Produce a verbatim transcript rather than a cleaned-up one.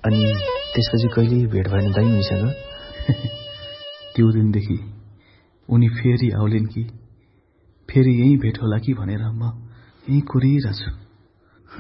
अनि त्यसपछि कहिले भेट भएन दाइ उनीसँग? त्यो दिनदेखि उनी फेरि आउलिन् कि फेरि यही भेट होला कि भनेर म यही कुरिरहेछु।